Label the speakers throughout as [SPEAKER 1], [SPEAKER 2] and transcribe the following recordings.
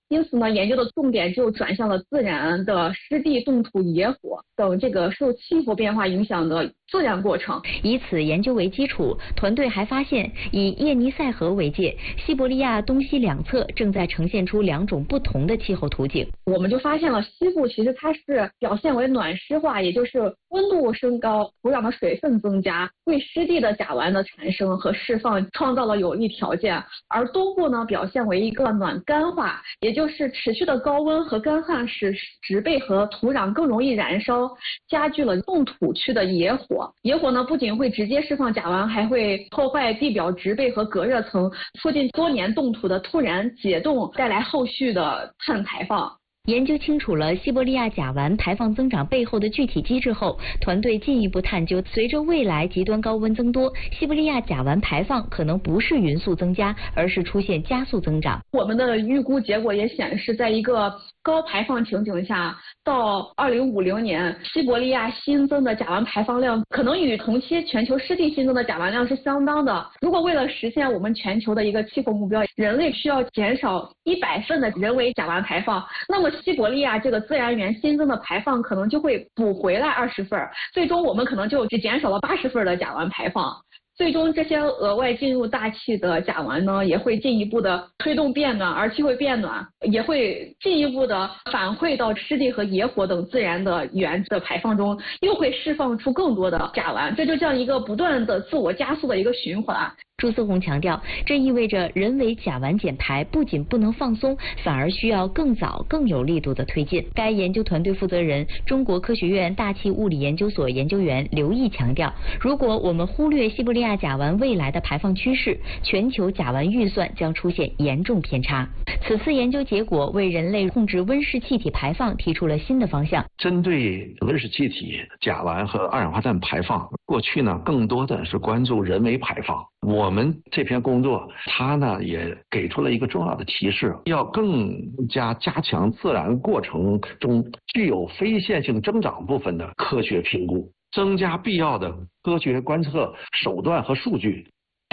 [SPEAKER 1] 因此呢，研究的重点就转向了自然的湿地、冻土、野火等这个受气候变化影响的自然过程。
[SPEAKER 2] 以此研究为基础，团队还发现，以叶尼塞河为界，西伯利亚东西两侧正在呈现出2种不同的气候图景。
[SPEAKER 1] 我们就发现了西部其实它是表现为暖湿化，也就是温度升高，土壤的水分增加，为湿地的甲烷的产生和释放创造了有利条件。而东部呢，表现为一个暖干化，也就是持续的高温和干旱使植被和土壤更容易燃烧，加剧了冻土区的野火。野火呢，不仅会直接释放甲烷，还会破坏地表植被和隔热层，促进多年冻土的突然解冻，带来后续的碳排放。
[SPEAKER 2] 研究清楚了西伯利亚甲烷排放增长背后的具体机制后，团队进一步探究，随着未来极端高温增多，西伯利亚甲烷排放可能不是匀速增加，而是出现加速增长。
[SPEAKER 1] 我们的预估结果也显示，在一个高排放情景下，到2050年，西伯利亚新增的甲烷排放量可能与同期全球湿地新增的甲烷量是相当的。如果为了实现我们全球的一个气候目标，人类需要减少100份的人为甲烷排放，那么西伯利亚这个自然源新增的排放可能就会补回来20份，最终我们可能就只减少了80份的甲烷排放。最终，这些额外进入大气的甲烷呢，也会进一步的推动变暖，而气会变暖，也会进一步的反馈到湿地和野火等自然的源的排放中，又会释放出更多的甲烷，这就像一个不断的自我加速的一个循环。
[SPEAKER 2] 朱思宏强调，这意味着人为甲烷减排不仅不能放松，反而需要更早、更有力度的推进。该研究团队负责人、中国科学院大气物理研究所研究员刘毅强调，如果我们忽略西伯利亚甲烷未来的排放趋势，全球甲烷预算将出现严重偏差。此次研究结果为人类控制温室气体排放提出了新的方向。
[SPEAKER 3] 针对温室气体、甲烷和二氧化碳排放，过去呢更多的是关注人为排放。我们这篇工作，它呢也给出了一个重要的提示，要更加加强自然过程中具有非线性增长部分的科学评估，增加必要的科学观测手段和数据。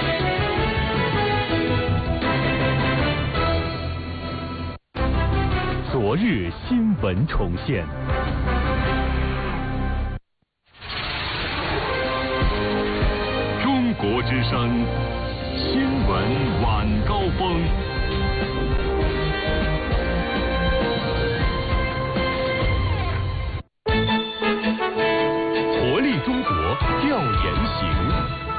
[SPEAKER 4] 昨日新闻重现。中国之声新闻晚高峰。活力中国调研行。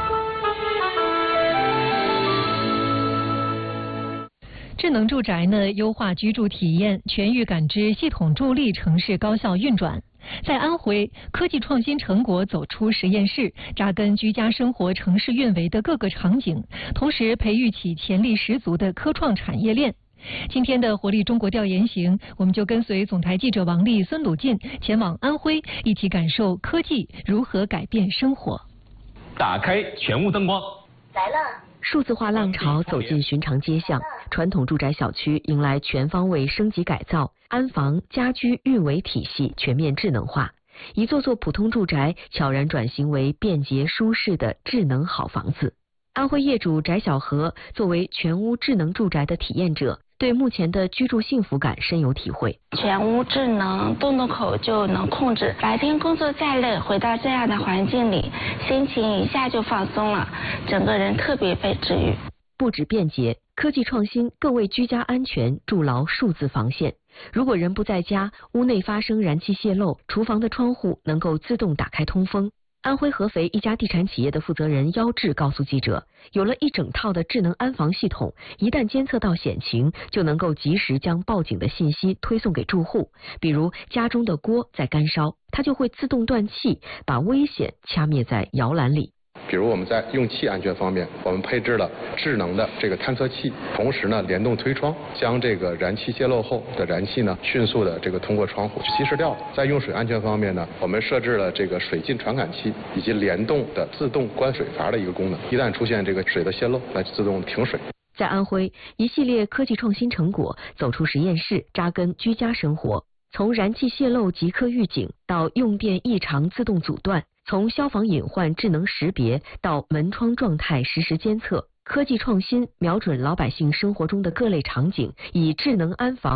[SPEAKER 5] 智能住宅呢，优化居住体验，全域感知系统助力城市高效运转。在安徽，科技创新成果走出实验室，扎根居家生活城市运维的各个场景，同时培育起潜力十足的科创产业链。今天的活力中国调研行，我们就跟随总台记者王丽、孙鲁进前往安徽，一起感受科技如何改变生活。
[SPEAKER 6] 打开全屋灯光，
[SPEAKER 7] 来了。
[SPEAKER 8] 数字化浪潮走进寻常街巷，传统住宅小区迎来全方位升级改造，安防、家居运维体系全面智能化，一座座普通住宅悄然转型为便捷舒适的智能好房子。安徽业主翟小河作为全屋智能住宅的体验者，对目前的居住幸福感深有体会。
[SPEAKER 7] 全屋智能，动口就能控制，白天工作再累，回到这样的环境里，心情一下就放松了，整个人特别被治愈。
[SPEAKER 8] 不止便捷，科技创新更为居家安全筑牢数字防线。如果人不在家，屋内发生燃气泄漏，厨房的窗户能够自动打开通风。安徽合肥一家地产企业的负责人妖志告诉记者，有了一整套的智能安防系统，一旦监测到险情，就能够及时将报警的信息推送给住户。比如家中的锅在干烧，它就会自动断气，把危险掐灭在摇篮里。
[SPEAKER 9] 比如我们在用气安全方面，我们配置了智能的这个探测器，同时呢联动推窗，将这个燃气泄漏后的燃气呢迅速的这个通过窗户去稀释掉。在用水安全方面呢，我们设置了这个水浸传感器以及联动的自动关水阀的一个功能，一旦出现这个水的泄漏，来自动停水。
[SPEAKER 8] 在安徽，一系列科技创新成果走出实验室，扎根居家生活。从燃气泄漏即刻预警到用电异常自动阻断，从消防隐患智能识别到门窗状态实时监测，科技创新瞄准老百姓生活中的各类场景，以智能安防